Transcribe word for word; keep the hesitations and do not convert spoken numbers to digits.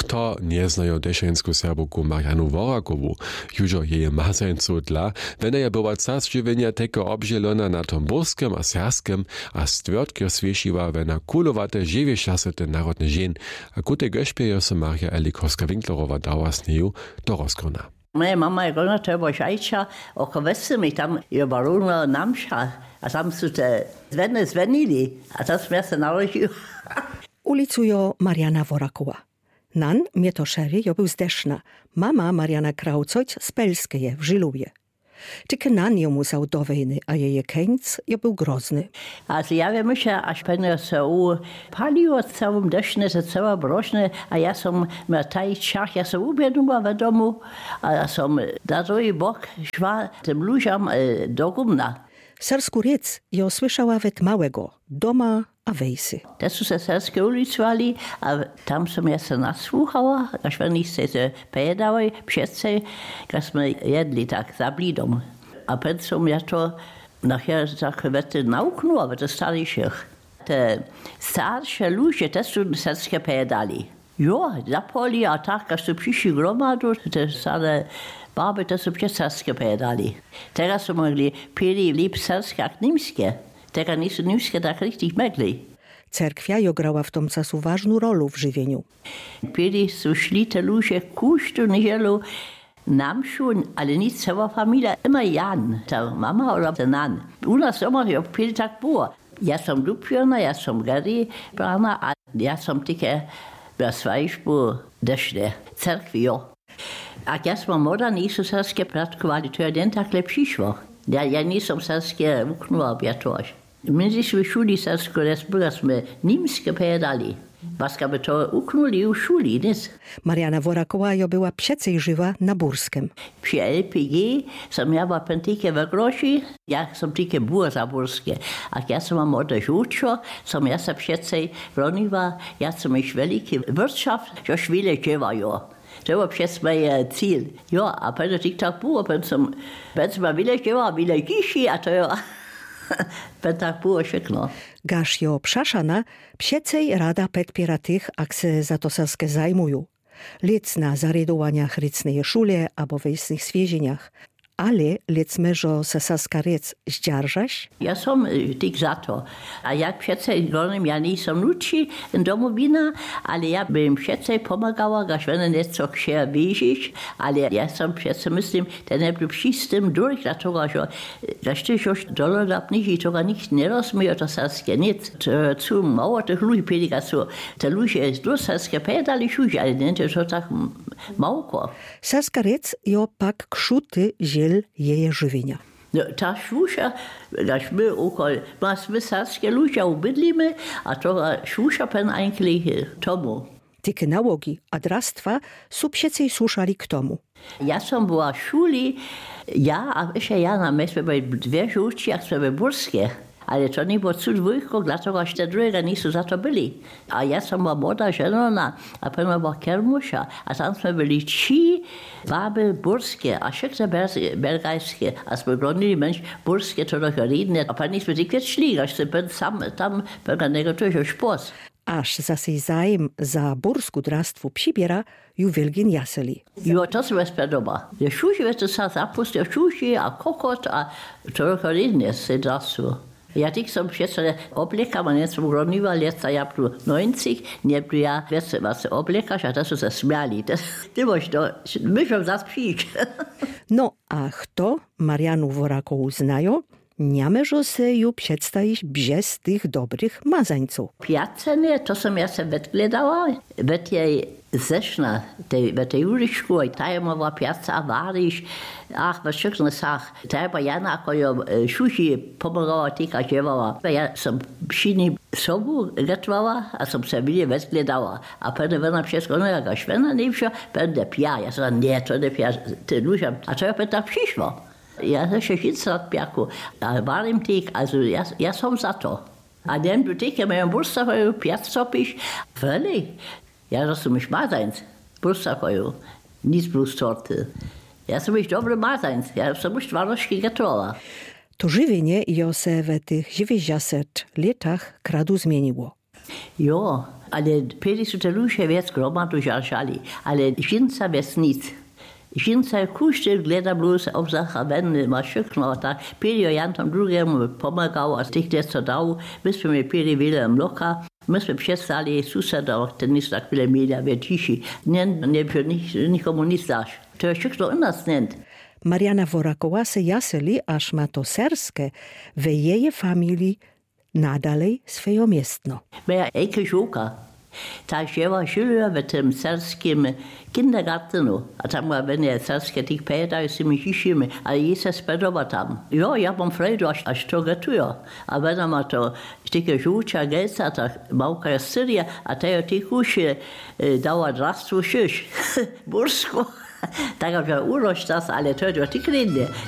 kto nie znają dešensku serbowku Marianu Worakowu, jużo jej mazańcu dla, wena je była cas żywienia teko obzielona na tom burskim a serskim, a stwiertkę swiesiła wena kulowate żywieszasy ten narodny żen, a kute gośpie se Maria Elikowska-Winklerowa dała z nieju do rozgrona. Moja mama je gona treba žajča, oko vesemi tam je baruna namša, a tam su te zvene zvenili, a tam sam ja se naložil. Ulicujo Mariana Worakowa. Nan mnie to szery jo był z Deszna, mama Mariana Kraucojc z Pelskeje w Żyluje. Tylko nan jo musał do wojny, a jej keńc jo był grozny. Also ja wiem, że aż pewnie se u paliło całym desznie, se cała brożne, a ja som na taj czach, ja sam ubiedła w domu, a ja som na drugi bok szła tym ludziom e, do gumna. Sersku riec jo słyszała wet małego, doma a wejsy. To su se Serske ulicovali, a tam som ja se nasłuchała, aż oni se pojedali přece, kad smo jedli tak za blidom. A pred som ja to nachher tak vete nauknula, vete starších. Te starše luže, te su Serske pojedali. Jo, zapoli a tak, kad su přišli gromadu, te stare baby, te su přece Serske pojedali. Teraz su mogli pili líp Serske jak nímskie. Tego nisu niemskie tak richtig mogli. Cerkwia jo grała w tom czasu ważną rolę w żywieniu. Pili su szli te ludzie kusztu niedzielu namšu, ale nic cała familia, immer Jan, ta mama oder ta nan. U nas immer jo pili tak było. Ja som lupiona, ja som Gary brana, a ja som tylko na svajšbu dešne, cerkvi jo. A ja smo moda nisu Serske pratkovali, to je den takle přišlo. Ja, ja nisam Serske uknula objatož. My jsme v šuli Sersku resbuga jsme nímskie pojedali. Baska by to uknuli u šuli, nic. Mariana Worakowa jo była przecej żywa na Burskem. Przy L P G som ja była pentike w groši, ja som tike była za Burskie. A ja som mam odež učo, som ja se przecej roniła, ja som iš veliki wirtschaft, jo švile dževajo. To var přes moje cíl. Jo, a potom tik tak bylo, potom jsem, potom jsem vyležela, vyležíši a to jo. Potom tak bylo všechno. Gaż jo przaszana, przecej rada podpiera tych, ak se za to serskie zajmują. Lec na zaredowaniach rycnej szule albo wejsnych swiezieniach. Ale lec meżo se serska rec zdzierżaś? Ja som tik za to. A jak přece gonem, ja nisam nuči domovina, ale ja bym přece pomagała, gaž vene něco kše vížiš, ale ja som přece myslím, ten nebyl přistým durch, na toho, že gaž ty už dolodap niži, toho nikt nerozumie, to serské nic. Zu mało tych ludzi piliga su, te ludzie do serské pedali šuži, ale nie to tak małko. Serska rec jo pak kšuty ziel jeje żywienia. No, ta šuša, gaž my okol, mas my Serske ludzie ubydlimy, a to šuša pen eigentlich tomu. Tyke nałogi, a drastwa su przecej słuszali k tomu. Ja som była w szuli, ja, a jeszcze ja, na myśmy byli dwie żółci, jak jsme byli burskie. Ale to nie było cud dwójko, dlatego aż te drugie nisu za to byli. A ja som była młoda żenona, a pewno była kermusza, a tam jsme byli trzy baby burskie, a wszyscy belgajskie. A jsme glonili mensch burskie, to trochę ridne. A pani jsme tylko szli, aż se ben sam tam pewno negotujesz szpos. Aż za sej zajem za bursku drastwu přibiera ju wielgin jaseli. Jo, to se vesper doma. Je šuši vete sa zapustil šuši a kokot a trochę ridne se drastvu. Ja tik som přece oblekala, nie som groniła, leta ja pru neunzig, nie pru ja, wiesz, was oblekaš, a to su se smiali. Ty mož to, myšom zas přič. No, a kto Marianu Worakowu znajo, nie może se ju przedstawić bez tych dobrych mazańców. Piacenie, to som ja se vedgledala, ved jej zešna, ved tej uličku, i tajemowa piaca, variš, ach, was všechno sach. Treba Jana, ako jo šuši pomogala, tika dževala. Ja som přini sobu getvala, a som se vidě vedgledala. A pende vena všetko, no jak až vena nevša, pende pia. Ja sam, nie, to ne pia, ty lužam. A to je penda přišlo. Ja se še šicrat piaku, a varim tik, also ja, ja som za to. A den du tik, ja me burstakoju piacopiš, veli. Ja, to som iš mazańc, burstakoju, nic plus torty. Ja som iš dobre mazańc, ja som už tvanoški getovala. To żywienie jo se w tych dziewięćdziesięciu latach kradu zmieniło. Jo, Ale pili su te luše vec gromadu žalžali, ale žinca vec nic. Žinca kušte gleda bluz obzacha ven, ma šukno, tak pili jan tam drugemu pomagal, a tih deco dal, my sme mi pili vile mloka, my sme přestali suseda, ten nis tak bile milja večiši, ne, ne, nikomu nic daš. To je šukno u nas nent. Mariana Voraková se jaseli, až ma to serske ve jeje familii nadalej svejo miestno. Moja Ejke Žuka, ta ževa žilja v tem serskim kindergartenu, a tam ma vene serske tih pedaj s tými žišimi, a je se spedova tam. Jo, ja bom frejdu, až, až to gatujo. A vena ma to tike žuča geca, ta mauka je Syrija, a ta jo tih uši dava drastvu šiš, bursko. Taka, że urość tas, ale to jest tylko inne.